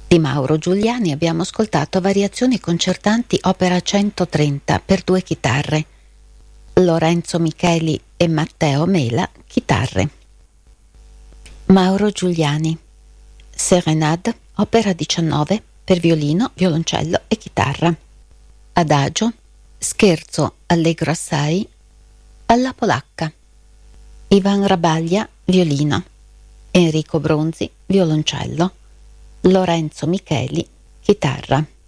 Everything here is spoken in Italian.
Di Mauro Giuliani abbiamo ascoltato Variazioni concertanti opera 130 per due chitarre. Lorenzo Micheli e Matteo Mela, chitarre. Mauro Giuliani. Serenade, opera 19 per violino, violoncello e chitarra. Adagio, scherzo allegro assai, alla polacca. Ivan Rabaglia, violino. Enrico Bronzi, violoncello. Lorenzo Micheli, chitarra.